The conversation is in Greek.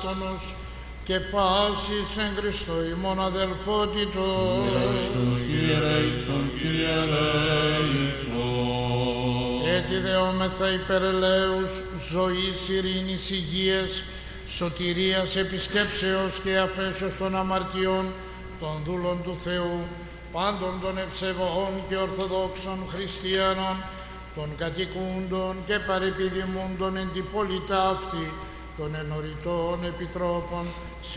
άτονος και πάσης εν Χριστώ ημών αδελφότητος. Κύριε ελέησον, Κύριε ελέησον. Έτσι δεόμεθα υπερελαίους ζωής, ειρήνης, υγείας, σωτηρίας, επισκέψεως και αφέσεως των αμαρτιών των δούλων του Θεού, πάντων των ευσεβών και ορθοδόξων χριστιανών, των κατοικούντων και παρεπιδημούντων εν την πόλη ταύτη, των ενωρητών επιτρόπων